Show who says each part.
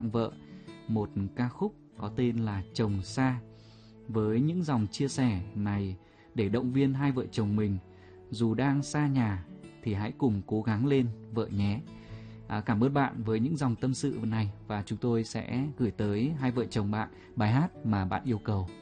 Speaker 1: vợ một ca khúc có tên là Chồng Xa. Với những dòng chia sẻ này để động viên hai vợ chồng mình, dù đang xa nhà thì hãy cùng cố gắng lên vợ nhé. Cảm ơn bạn với những dòng tâm sự này, và chúng tôi sẽ gửi tới hai vợ chồng bạn bài hát mà bạn yêu cầu.